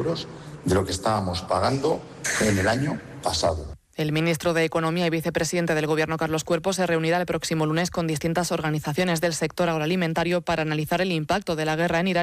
euros de lo que estábamos pagando en el año pasado. El ministro de Economía y vicepresidente del Gobierno, Carlos Cuerpo, se reunirá el próximo lunes con distintas organizaciones del sector agroalimentario para analizar el impacto de la guerra en Irán